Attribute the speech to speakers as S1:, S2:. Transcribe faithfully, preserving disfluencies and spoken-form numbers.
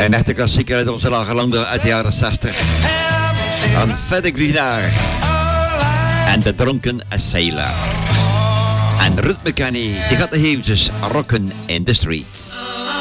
S1: Een echte klassieker uit onze lage landen uit de jaren zestig. Van Fedde Grinaar. En de Dronken Sailor. En Ruud McKenney, die gaat de eventjes rocken in the streets.